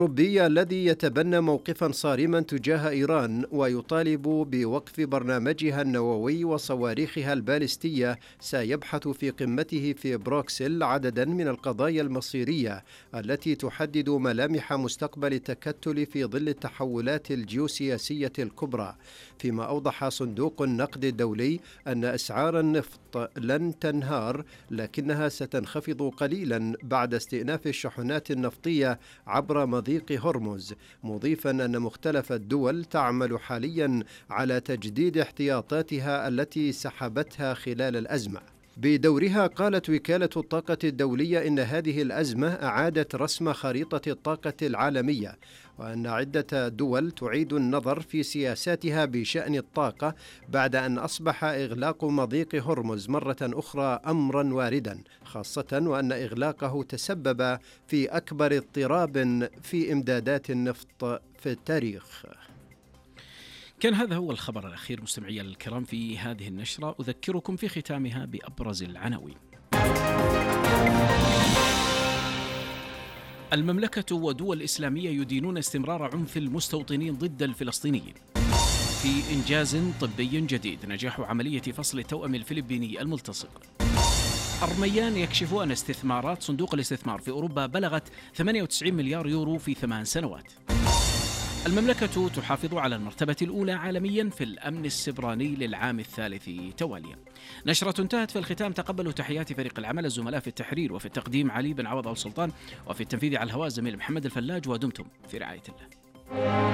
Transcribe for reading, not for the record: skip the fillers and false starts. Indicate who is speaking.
Speaker 1: الأوروبي الذي يتبنى موقفا صارما تجاه إيران ويطالب بوقف برنامجها النووي وصواريخها البالستية سيبحث في قمته في بروكسل عددا من القضايا المصيرية التي تحدد ملامح مستقبل التكتل في ظل التحولات الجيوسياسية الكبرى، فيما أوضح صندوق النقد الدولي أن أسعار النفط لن تنهار لكنها ستنخفض قليلا بعد استئناف الشحنات النفطية عبر مضيق هرمز، مضيفا أن مختلف الدول تعمل حاليا على تجديد احتياطاتها التي سحبتها خلال الأزمة. بدورها قالت وكالة الطاقة الدولية إن هذه الأزمة أعادت رسم خريطة الطاقة العالمية، وأن عدة دول تعيد النظر في سياساتها بشأن الطاقة بعد أن أصبح إغلاق مضيق هرمز مرة أخرى أمرا واردا، خاصة وأن إغلاقه تسبب في أكبر اضطراب في إمدادات النفط في التاريخ.
Speaker 2: كان هذا هو الخبر الأخير مستمعي الكرام في هذه النشرة. أذكركم في ختامها بأبرز العناوين. المملكة ودول إسلامية يدينون استمرار عنف المستوطنين ضد الفلسطينيين. في إنجاز طبي جديد نجاح عملية فصل التوأم الفلبيني الملتصق. أرميان يكشف أن استثمارات صندوق الاستثمار في أوروبا بلغت 98 مليار يورو في 8 سنوات. المملكة تحافظ على المرتبة الأولى عالميا في الأمن السبراني للعام الثالث تواليا. نشرة انتهت. في الختام تقبلوا تحيات فريق العمل، الزملاء في التحرير وفي التقديم علي بن عوض السلطان، وفي التنفيذ على الهواء زميل محمد الفلاج، ودمتم في رعاية الله.